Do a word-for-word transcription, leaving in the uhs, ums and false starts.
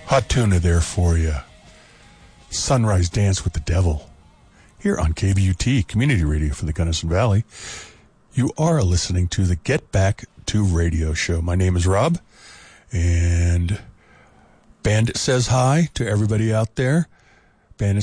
Hot tuna there for you. Sunrise Dance with the Devil. Here on K B U T, Community Radio for the Gunnison Valley. You are listening to the Get Back to Radio Show. My name is Rob, and Bandit says hi to everybody out there.